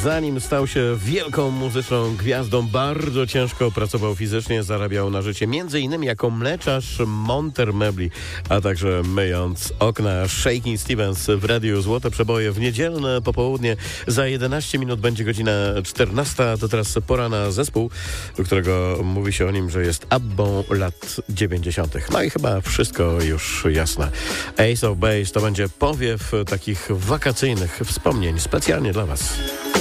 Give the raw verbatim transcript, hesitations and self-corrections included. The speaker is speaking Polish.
Zanim stał się wielką muzyczną gwiazdą, bardzo ciężko pracował fizycznie, zarabiał na życie między innymi jako mleczarz Monter Mebli, a także myjąc okna. Shakin' Stevens w radiu Złote Przeboje w niedzielne popołudnie. Za jedenaście minut będzie godzina czternasta. To teraz pora na zespół, do którego mówi się o nim, że jest Abbą lat dziewięćdziesiątych. No i chyba wszystko już jasne. Ace of Base to będzie powiew takich wakacyjnych wspomnień specjalnie dla Was.